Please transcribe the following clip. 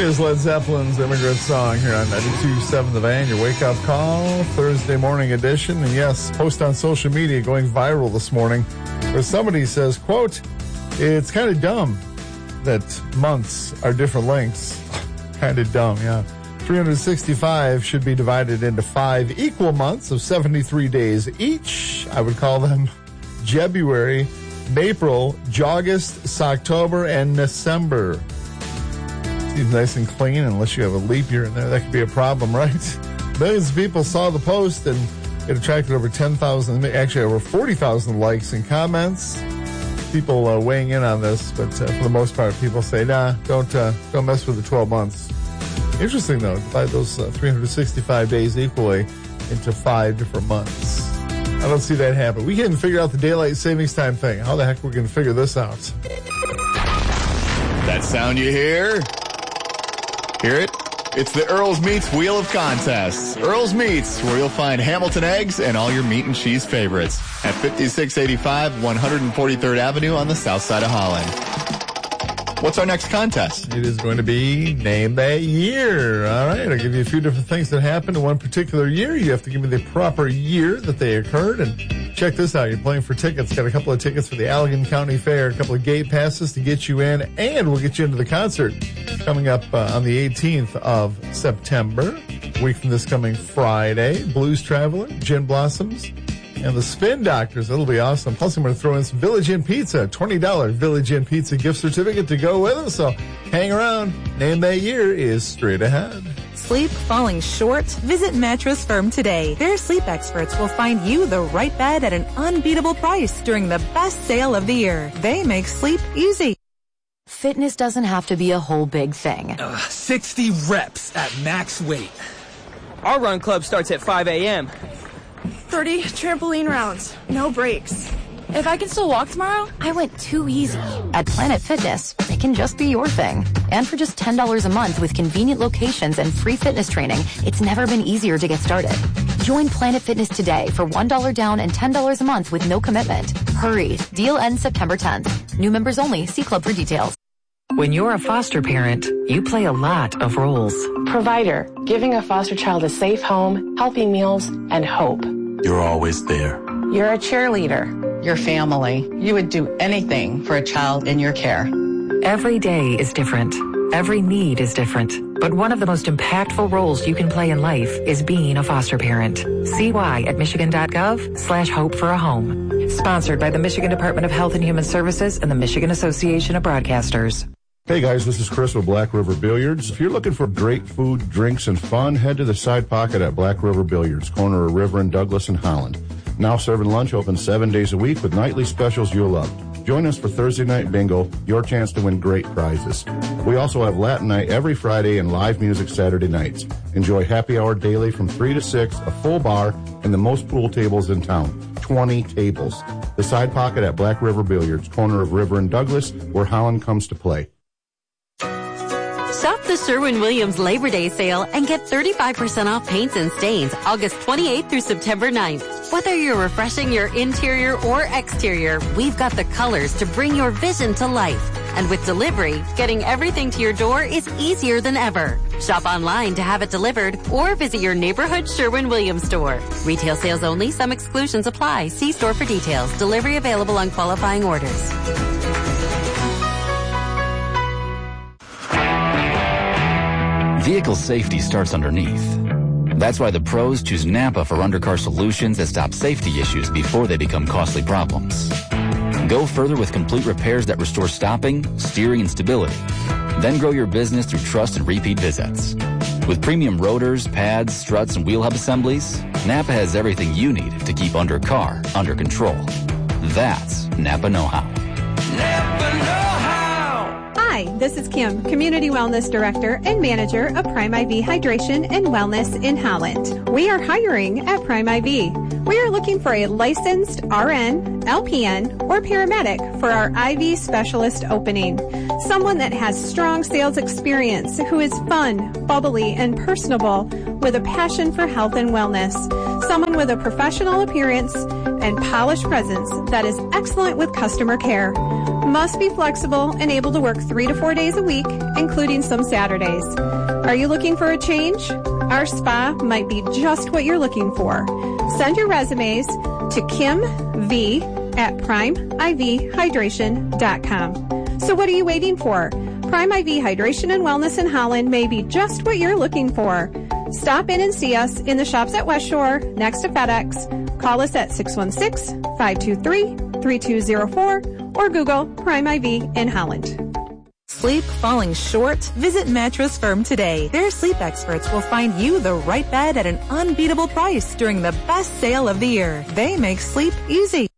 is Led Zeppelin's Immigrant Song here on 92.7 The Van, your wake-up call, Thursday morning edition. And yes, post on social media going viral this morning where somebody says, quote, "It's kind of dumb that months are different lengths." Kind of dumb, yeah. 365 should be divided into 5 equal months of 73 days each. I would call them Jebuary, April, August, October, and December. Seems nice and clean, unless you have a leap year in there. That could be a problem, right? Millions of people saw the post, and it attracted over 10,000, actually over 40,000 likes and comments. People weighing in on this, but for the most part, people say, nah, don't mess with the 12 months. Interesting, though, divide those 365 days equally into 5 different months. I don't see that happen. We can't figure out the daylight savings time thing. How the heck are we going to figure this out? That sound you hear? Hear it? It's the Earl's Meats Wheel of Contests. Earl's Meats, where you'll find Hamilton eggs and all your meat and cheese favorites at 5685 143rd Avenue on the south side of Holland. What's our next contest? It is going to be Name That Year. All right, I'll give you a few different things that happened in one particular year. You have to give me the proper year that they occurred. And check this out. You're playing for tickets. Got a couple of tickets for the Allegan County Fair, a couple of gate passes to get you in, and we'll get you into the concert coming up on the 18th of September, a week from this coming Friday. Blues Traveler, Gin Blossoms, and the Spin Doctors. That'll be awesome. Plus, I'm going to throw in some Village Inn Pizza, $20 Village Inn Pizza gift certificate to go with us. So hang around. Name That Year is straight ahead. Sleep falling short? Visit Mattress Firm today. Their sleep experts will find you the right bed at an unbeatable price during the best sale of the year. They make sleep easy. Fitness doesn't have to be a whole big thing. 60 reps at max weight. Our run club starts at 5 a.m. 30 trampoline rounds, no breaks. If I can still walk tomorrow? I went too easy. At Planet Fitness, it can just be your thing. And for just $10 a month with convenient locations and free fitness training, it's never been easier to get started. Join Planet Fitness today for $1 down and $10 a month with no commitment. Hurry. Deal ends September 10th. New members only. See club for details. When you're a foster parent, you play a lot of roles. Provider, giving a foster child a safe home, healthy meals, and hope. You're always there. You're a cheerleader. Your family. You would do anything for a child in your care. Every day is different. Every need is different. But one of the most impactful roles you can play in life is being a foster parent. See why at michigan.gov/hope for a home. Sponsored by the Michigan Department of Health and Human Services and the Michigan Association of Broadcasters. Hey guys, this is Chris with Black River Billiards. If you're looking for great food, drinks, and fun, head to the Side Pocket at Black River Billiards, corner of River and Douglas in Holland. Now serving lunch, open 7 days a week with nightly specials you'll love. Join us for Thursday Night Bingo, your chance to win great prizes. We also have Latin Night every Friday and live music Saturday nights. Enjoy happy hour daily from 3 to 6, a full bar, and the most pool tables in town. 20 tables. The Side Pocket at Black River Billiards, corner of River and Douglas, where Holland comes to play. Shop the Sherwin-Williams Labor Day sale and get 35% off paints and stains August 28th through September 9th. Whether you're refreshing your interior or exterior, we've got the colors to bring your vision to life. And with delivery, getting everything to your door is easier than ever. Shop online to have it delivered or visit your neighborhood Sherwin-Williams store. Retail sales only. Some exclusions apply. See store for details. Delivery available on qualifying orders. Vehicle safety starts underneath. That's why the pros choose Napa for undercar solutions that stop safety issues before they become costly problems. Go further with complete repairs that restore stopping, steering, and stability. Then grow your business through trust and repeat visits. With premium rotors, pads, struts, and wheel hub assemblies, Napa has everything you need to keep undercar under control. That's Napa know-how. Napa know-how. Hi, this is Kim, Community Wellness Director and Manager of Prime IV Hydration and Wellness in Holland. We are hiring at Prime IV. We are looking for a licensed RN, LPN, or paramedic for our IV specialist opening. Someone that has strong sales experience, who is fun, bubbly, and personable, with a passion for health and wellness. Someone with a professional appearance and polished presence that is excellent with customer care. Must be flexible and able to work 3 to 4 days a week, including some Saturdays. Are you looking for a change? Our spa might be just what you're looking for. Send your resumes to kimv@primevhydration.com. So what are you waiting for? Prime IV Hydration and Wellness in Holland may be just what you're looking for. Stop in and see us in the shops at West Shore, next to FedEx. Call us at 616-523-3204 or Google Prime IV in Holland. Sleep falling short? Visit Mattress Firm today. Their sleep experts will find you the right bed at an unbeatable price during the best sale of the year. They make sleep easy.